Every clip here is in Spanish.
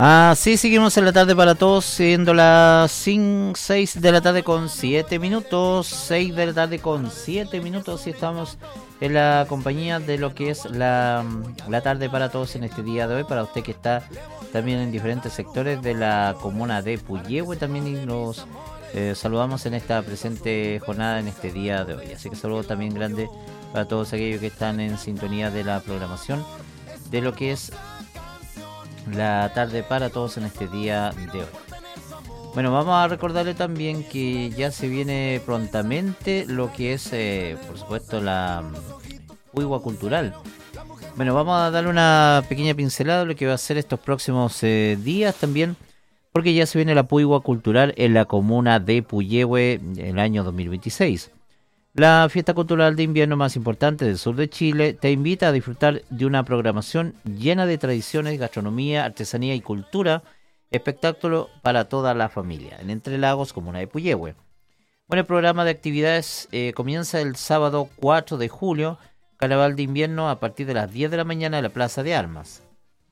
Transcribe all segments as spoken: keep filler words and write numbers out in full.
Ah, sí, seguimos en la tarde para todos, siendo las seis de la tarde con siete minutos, seis de la tarde con siete minutos y estamos en la compañía de lo que es la, la tarde para todos en este día de hoy, para usted que está también en diferentes sectores de la comuna de Puyehue, también nos eh, saludamos en esta presente jornada en este día de hoy, así que saludo también grande para todos aquellos que están en sintonía de la programación de lo que es la tarde para todos en este día de hoy. Bueno, vamos a recordarle también que ya se viene prontamente lo que es, eh, por supuesto, la Puigua Cultural. Bueno, vamos a darle una pequeña pincelada de lo que va a ser estos próximos eh, días también, porque ya se viene la Puigua Cultural en la comuna de Puyehue el año dos mil veintiséis. La fiesta cultural de invierno más importante del sur de Chile te invita a disfrutar de una programación llena de tradiciones, gastronomía, artesanía y cultura, espectáculo para toda la familia, en Entre Lagos, comuna de Puyehue. Bueno, el programa de actividades eh, comienza el sábado cuatro de julio, Carnaval de invierno a partir de las diez de la mañana en la Plaza de Armas.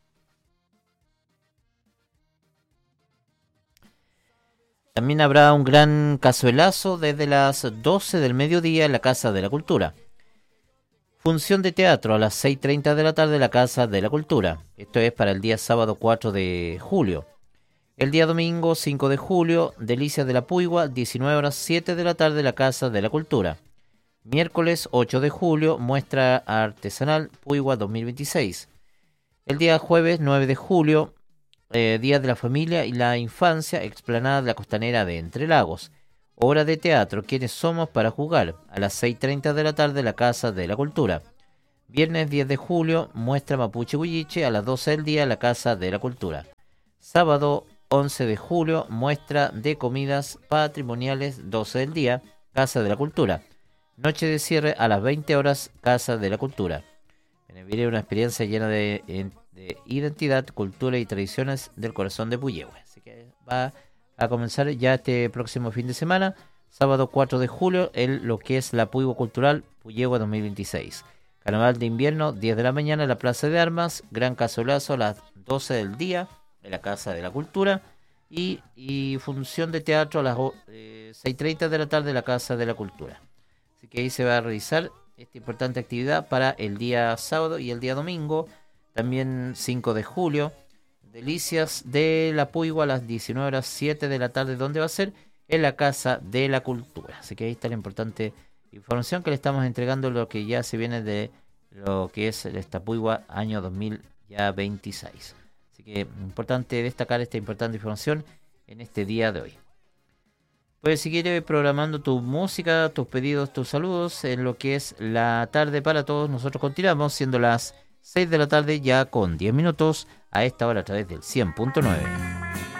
También habrá un gran cazuelazo desde las doce del mediodía en la Casa de la Cultura. Función de teatro a las seis y treinta de la tarde en la Casa de la Cultura. Esto es para el día sábado cuatro de julio. El día domingo cinco de julio, Delicias de la Puigua, diecinueve horas siete de la tarde en la Casa de la Cultura. Miércoles ocho de julio, muestra artesanal Puigua dos mil veintiséis. El día jueves nueve de julio, Eh, Día de la Familia y la Infancia, explanada de la Costanera de Entre Lagos. Obra de teatro, ¿Quiénes somos para jugar? A las seis y treinta de la tarde en la Casa de la Cultura. Viernes diez de julio, muestra Mapuche Huilliche a las doce del día en la Casa de la Cultura. Sábado once de julio, muestra de comidas patrimoniales doce del día, Casa de la Cultura. Noche de cierre a las veinte horas, Casa de la Cultura. Viene una experiencia llena de... de identidad, cultura y tradiciones del corazón de Puyehue. Así que va a comenzar ya este próximo fin de semana, sábado cuatro de julio, en lo que es la Puigua Cultural Puyehue dos mil veintiséis. Carnaval de invierno, diez de la mañana en la Plaza de Armas, gran cazuelazo a las doce del día en la Casa de la Cultura y, y función de teatro a las eh, seis y treinta de la tarde en la Casa de la Cultura. Así que ahí se va a realizar esta importante actividad para el día sábado y el día domingo. También cinco de julio, Delicias de la Puigua a las diecinueve horas siete de la tarde, donde va a ser en la Casa de la Cultura. Así que ahí está la importante información que le estamos entregando, lo que ya se viene de lo que es esta Puigua año dos mil veintiséis. Así que importante destacar esta importante información en este día de hoy. Puedes seguir programando tu música, tus pedidos, tus saludos en lo que es la tarde para todos. Nosotros continuamos siendo las seis de la tarde ya con diez minutos a esta hora a través del cien punto nueve.